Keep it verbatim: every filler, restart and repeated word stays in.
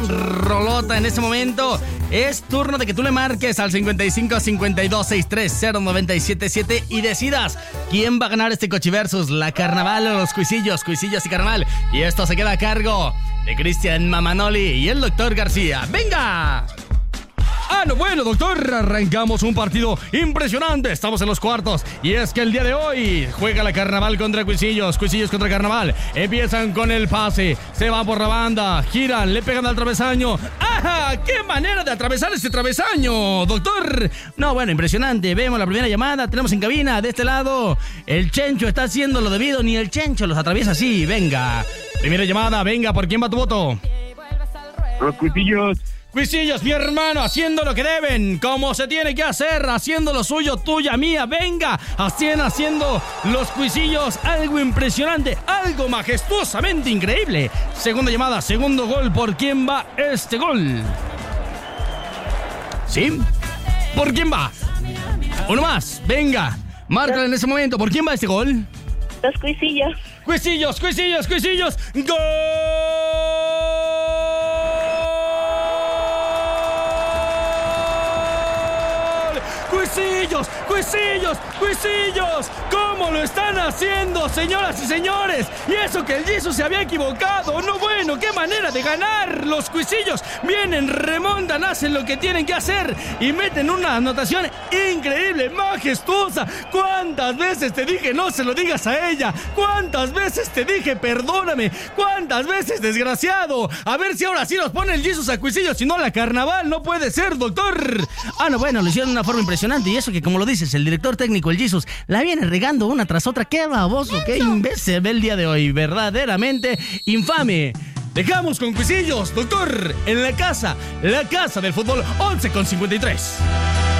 rolota en este momento. Es turno de que tú le marques al cincuenta y cinco, cincuenta y dos, sesenta y tres, cero nueve siete siete y decidas quién va a ganar este Cochiversus, la Carnaval o los Cuisillos, Cuisillos y Carnaval. Y esto se queda a cargo de Cristian Mamanoli y el doctor García. ¡Venga! Ah, no, bueno, doctor, arrancamos un partido impresionante. Estamos en los cuartos. Y es que el día de hoy juega la Carnaval contra Cuisillos, Cuisillos contra Carnaval. Empiezan con el pase, se va por la banda, giran, le pegan al travesaño. ¡Ajá! ¡Qué manera de atravesar este travesaño, doctor! No, bueno, impresionante. Vemos la primera llamada, tenemos en cabina de este lado. El Chencho está haciendo lo debido, ni el Chencho los atraviesa así. Venga, primera llamada, venga, ¿por quién va tu voto? Los Cuisillos. Cuisillos, mi hermano, haciendo lo que deben, como se tiene que hacer, haciendo lo suyo, tuya, mía, venga, haciendo, haciendo los Cuisillos, algo impresionante, algo majestuosamente increíble. Segunda llamada, segundo gol, ¿por quién va este gol? ¿Sí? ¿Por quién va? Uno más, venga, márcala en ese momento, ¿por quién va este gol? Los Cuisillos. Cuisillos, Cuisillos, Cuisillos, ¡gol! ¡Cuisillos! ¡Cuisillos! ¡Cuisillos! ¿Cómo lo están haciendo, señoras y señores? Y eso que el Jesus se había equivocado. No, bueno, qué manera de ganar. Los Cuisillos vienen, remontan, hacen lo que tienen que hacer y meten una anotación increíble, majestuosa. ¿Cuántas veces te dije no se lo digas a ella? ¿Cuántas veces te dije perdóname? ¿Cuántas veces, desgraciado? A ver si ahora sí nos pone el Jesus a Cuisillos, si no la Carnaval. No puede ser, doctor. Ah, no, bueno, lo hicieron de una forma impresionante. Y eso que, como lo dices, el director técnico, el Jesus, la viene regando una tras otra. Qué baboso, qué imbécil ve el día de hoy. Verdaderamente infame. Dejamos con Cuisillos, doctor, en la casa, la casa del fútbol, once con cincuenta y tres.